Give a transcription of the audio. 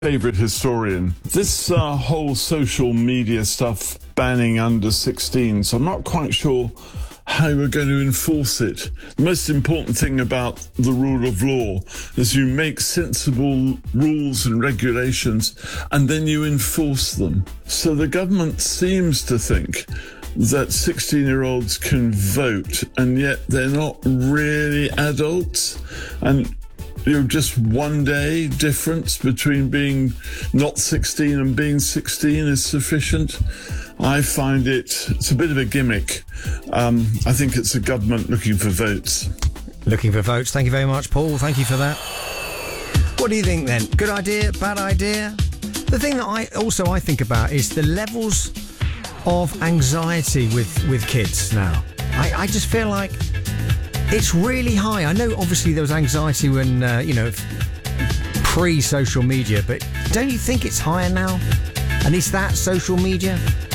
Favourite historian. This whole social media stuff banning under 16, so I'm not quite sure how we're going to enforce it. The most important thing about the rule of law is you make sensible rules and regulations and then you enforce them. So the government seems to think that 16-year-olds can vote, and yet they're not really adults. And just one day difference between being not 16 and being 16 is sufficient. I find it's a bit of a gimmick. I think it's the government looking for votes. Looking for votes. Thank you very much, Paul. Thank you for that. What do you think then? Good idea? Bad idea? The thing that I think about is the levels of anxiety with kids now. I just feel like it's really high. I know obviously there was anxiety when, pre-social media, but don't you think it's higher now? And it's that social media?